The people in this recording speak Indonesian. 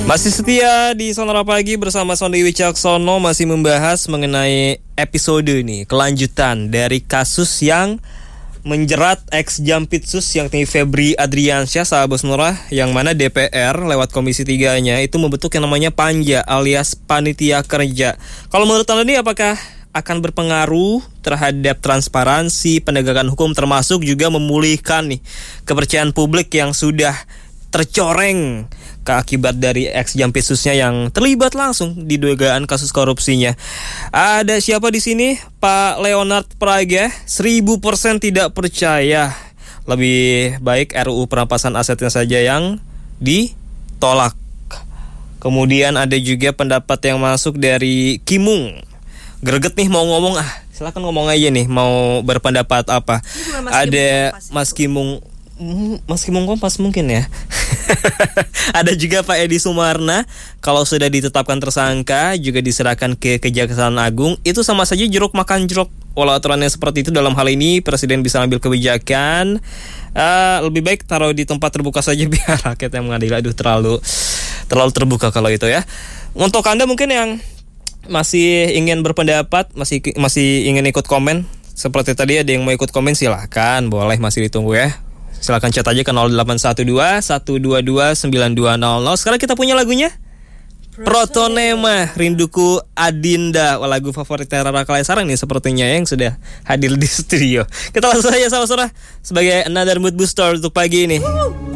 Masih setia di Sonora Pagi bersama Sondy Wicaksono, masih membahas mengenai episode nih, kelanjutan dari kasus yang menjerat ex Jampitsus yang Febri Adriansyah, sahabat Sonora, yang mana DPR lewat Komisi 3-nya itu membentuk yang namanya Panja alias Panitia Kerja. Kalau menurut Anda nih, apakah akan berpengaruh terhadap transparansi penegakan hukum, termasuk juga memulihkan nih kepercayaan publik yang sudah tercoreng akibat dari ex Jampitsusnya yang terlibat langsung di dugaan kasus korupsinya. Ada siapa di sini? Pak Leonard Praga, 1000% tidak percaya. Lebih baik RUU perampasan asetnya saja yang ditolak. Kemudian ada juga pendapat yang masuk dari Kimung. Greget nih mau ngomong, silakan ngomong aja nih, mau berpendapat apa. Ada Mas Kimung. Mas Kimung Kompas mungkin ya. Ada juga Pak Edi Sumarna. Kalau sudah ditetapkan tersangka juga diserahkan ke Kejaksaan Agung, itu sama saja jeruk makan jeruk. Walau aturannya seperti itu, dalam hal ini Presiden bisa ambil kebijakan, lebih baik taruh di tempat terbuka saja biar rakyat yang mengadili. Aduh, terlalu terbuka kalau itu ya. Untuk Anda mungkin yang masih ingin berpendapat, masih ingin ikut komen, seperti tadi ada yang mau ikut komen, silahkan, boleh, masih ditunggu ya. Silakan chat aja ke 0812 122 9200. Sekarang kita punya lagunya Protonema, Rinduku Adinda, lagu favorit Rara Kalaisarang nih sepertinya yang sudah hadir di studio. Kita langsung saja sama-sama sebagai another mood booster untuk pagi ini.